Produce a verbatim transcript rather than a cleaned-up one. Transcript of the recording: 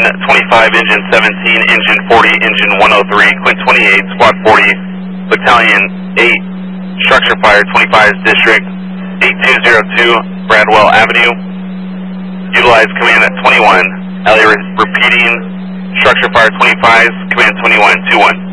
Quinn twenty-five, Engine seventeen, Engine forty, Engine one oh three, Quinn twenty-eight, Squad forty, Battalion eight, Structure Fire twenty-five, District eight two zero two, Bradwell Avenue. Utilize command at twenty-one. Elliot repeating, Structure Fire twenty-five, command twenty-one, two one.